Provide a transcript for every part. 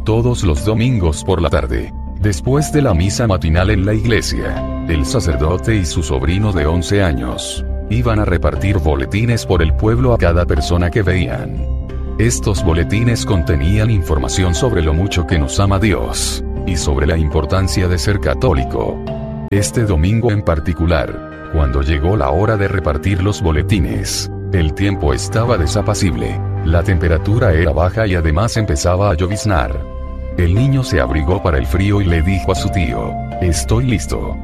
Todos los domingos por la tarde, después de la misa matinal en la iglesia, el sacerdote y su sobrino de 11 años iban a repartir boletines por el pueblo a cada persona que veían. Estos boletines contenían información sobre lo mucho que nos ama Dios, y sobre la importancia de ser católico. Este domingo en particular, cuando llegó la hora de repartir los boletines, el tiempo estaba desapacible, la temperatura era baja y además empezaba a lloviznar. El niño se abrigó para el frío y le dijo a su tío: «Estoy listo».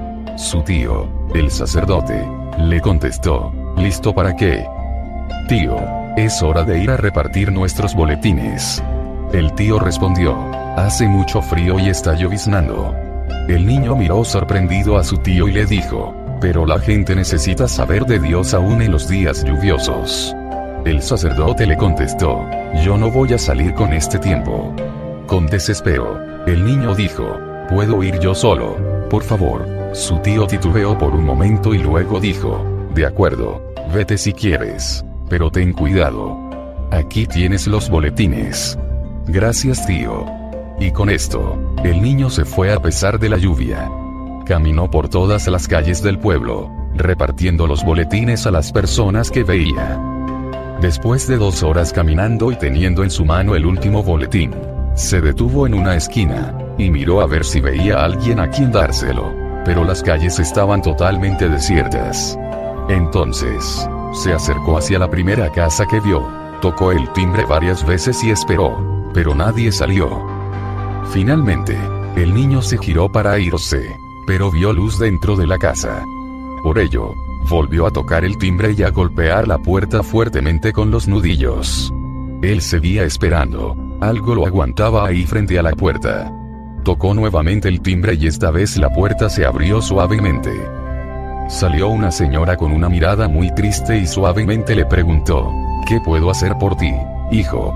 Su tío, el sacerdote, le contestó: «¿Listo para qué?». «Tío, es hora de ir a repartir nuestros boletines». El tío respondió: «Hace mucho frío y está lloviznando». El niño miró sorprendido a su tío y le dijo: «Pero la gente necesita saber de Dios aún en los días lluviosos». El sacerdote le contestó: «Yo no voy a salir con este tiempo». Con desespero, el niño dijo: «¿Puedo ir yo solo, por favor?». Su tío titubeó por un momento y luego dijo: «De acuerdo, vete si quieres, pero ten cuidado. Aquí tienes los boletines». «Gracias, tío». Y con esto, el niño se fue a pesar de la lluvia. Caminó por todas las calles del pueblo, repartiendo los boletines a las personas que veía. Después de 2 horas caminando y teniendo en su mano el último boletín, se detuvo en una esquina, y miró a ver si veía a alguien a quien dárselo, pero las calles estaban totalmente desiertas. Entonces, se acercó hacia la primera casa que vio, tocó el timbre varias veces y esperó, pero nadie salió. Finalmente, el niño se giró para irse, pero vio luz dentro de la casa. Por ello, volvió a tocar el timbre y a golpear la puerta fuertemente con los nudillos. Él seguía esperando, algo lo aguantaba ahí frente a la puerta. Tocó nuevamente el timbre y esta vez la puerta se abrió suavemente. Salió una señora con una mirada muy triste y suavemente le preguntó: «¿Qué puedo hacer por ti, hijo?».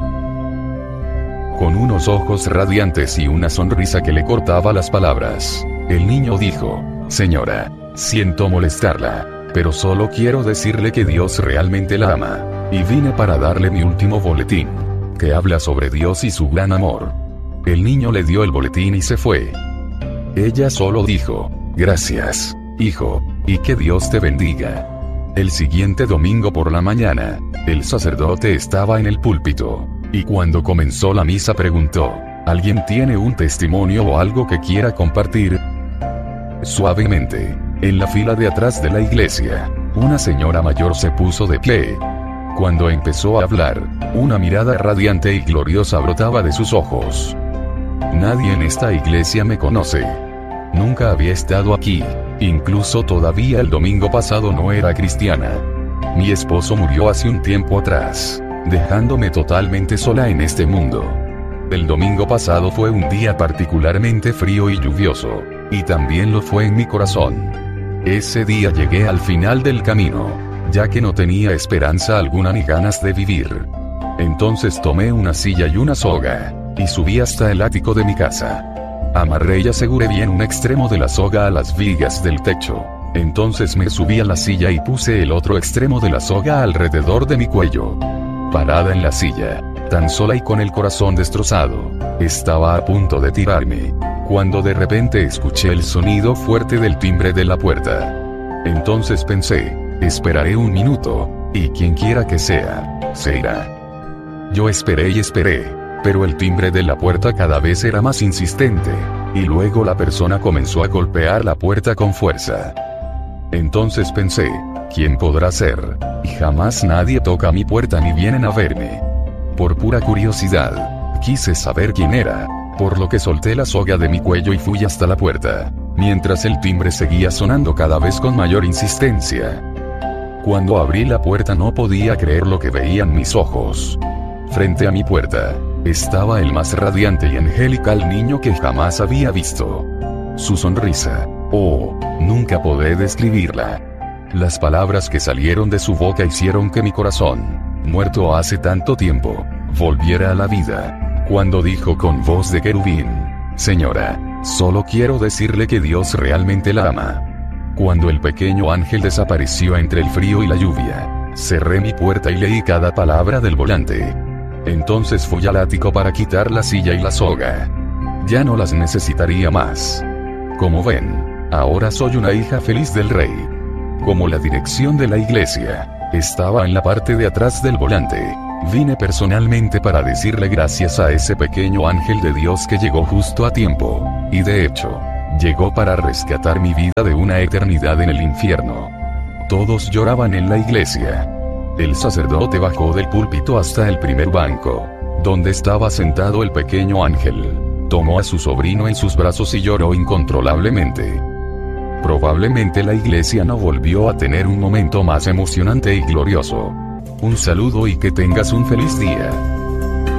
Con unos ojos radiantes y una sonrisa que le cortaba las palabras, el niño dijo: «Señora, siento molestarla, pero solo quiero decirle que Dios realmente la ama, y vine para darle mi último boletín, que habla sobre Dios y su gran amor». El niño le dio el boletín y se fue. Ella solo dijo: «Gracias, hijo, y que Dios te bendiga». El siguiente domingo por la mañana, el sacerdote estaba en el púlpito, y cuando comenzó la misa preguntó: «¿Alguien tiene un testimonio o algo que quiera compartir?». Suavemente, en la fila de atrás de la iglesia, una señora mayor se puso de pie. Cuando empezó a hablar, una mirada radiante y gloriosa brotaba de sus ojos. «Nadie en esta iglesia me conoce. Nunca había estado aquí, incluso todavía el domingo pasado no era cristiana. Mi esposo murió hace un tiempo atrás, dejándome totalmente sola en este mundo. El domingo pasado fue un día particularmente frío y lluvioso, y también lo fue en mi corazón. Ese día llegué al final del camino, ya que no tenía esperanza alguna ni ganas de vivir. Entonces tomé una silla y una soga, y subí hasta el ático de mi casa. Amarré y aseguré bien un extremo de la soga a las vigas del techo. Entonces me subí a la silla y puse el otro extremo de la soga alrededor de mi cuello. Parada en la silla, tan sola y con el corazón destrozado, estaba a punto de tirarme, cuando de repente escuché el sonido fuerte del timbre de la puerta. Entonces pensé: esperaré un minuto, y quien quiera que sea, se irá. Yo esperé y esperé, pero el timbre de la puerta cada vez era más insistente, y luego la persona comenzó a golpear la puerta con fuerza. Entonces pensé: ¿quién podrá ser? Y jamás nadie toca mi puerta ni vienen a verme. Por pura curiosidad, quise saber quién era, por lo que solté la soga de mi cuello y fui hasta la puerta, mientras el timbre seguía sonando cada vez con mayor insistencia. Cuando abrí la puerta no podía creer lo que veían mis ojos. Frente a mi puerta, estaba el más radiante y angelical niño que jamás había visto. Su sonrisa, nunca podré describirla. Las palabras que salieron de su boca hicieron que mi corazón, muerto hace tanto tiempo, volviera a la vida, cuando dijo con voz de querubín: «Señora, solo quiero decirle que Dios realmente la ama». Cuando el pequeño ángel desapareció entre el frío y la lluvia, cerré mi puerta y leí cada palabra del volante. Entonces fui al ático para quitar la silla y la soga. Ya no las necesitaría más. Como ven, ahora soy una hija feliz del rey. Como la dirección de la iglesia estaba en la parte de atrás del volante, vine personalmente para decirle gracias a ese pequeño ángel de Dios que llegó justo a tiempo, y de hecho, llegó para rescatar mi vida de una eternidad en el infierno. Todos lloraban en la iglesia. El sacerdote bajó del púlpito hasta el primer banco, donde estaba sentado el pequeño ángel. Tomó a su sobrino en sus brazos y lloró incontrolablemente. Probablemente la iglesia no volvió a tener un momento más emocionante y glorioso. Un saludo y que tengas un feliz día.